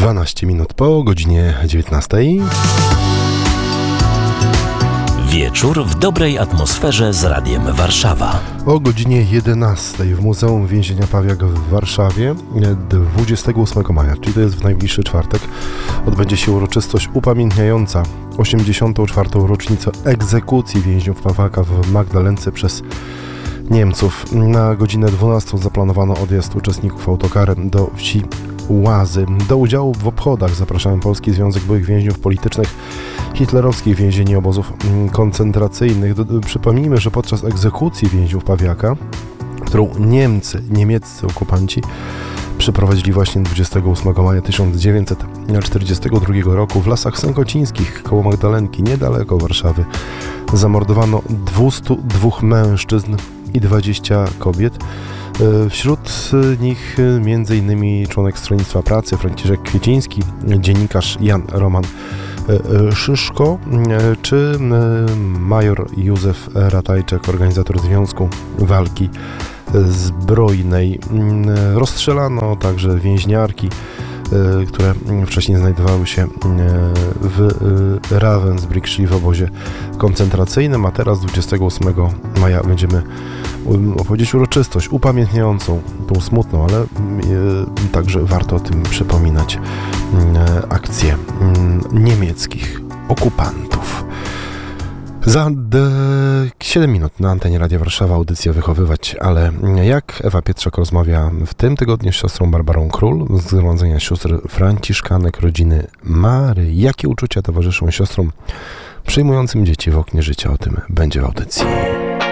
12 minut po godzinie 19. Wieczór w dobrej atmosferze z Radiem Warszawa. O godzinie 11 w Muzeum Więzienia Pawiak w Warszawie 28 maja, czyli to jest w najbliższy czwartek, odbędzie się uroczystość upamiętniająca 84. rocznicę egzekucji więźniów Pawiaka w Magdalence przez Niemców. Na godzinę 12 zaplanowano odjazd uczestników autokarem do wsi Łazy. Do udziału w obchodach zapraszałem Polski Związek Byłych Więźniów Politycznych hitlerowskich więzieni obozów koncentracyjnych. Przypomnijmy, że podczas egzekucji więźniów Pawiaka, którą niemieccy okupanci przeprowadzili właśnie 28 maja 1942 roku w Lasach Sękocińskich koło Magdalenki, niedaleko Warszawy, zamordowano 202 mężczyzn i 20 kobiet. Wśród nich m.in. członek Stronnictwa Pracy Franciszek Kwieciński, dziennikarz Jan Roman Szyszko czy major Józef Ratajczak, organizator Związku Walki Zbrojnej. Rozstrzelano także więźniarki, które wcześniej znajdowały się w Ravensbrück, czyli w obozie koncentracyjnym, a teraz 28 maja będziemy opowiedzieć uroczystość upamiętniającą tą smutną, ale także warto o tym przypominać akcję niemieckich okupantów. Za 7 minut na antenie Radia Warszawa audycja Wychowywać, ale jak Ewa Pietrzak rozmawia w tym tygodniu z siostrą Barbarą Król z Zgromadzenia Sióstr Franciszkanek rodziny Mary. Jakie uczucia towarzyszą siostrom przyjmującym dzieci w oknie życia? O tym będzie w audycji.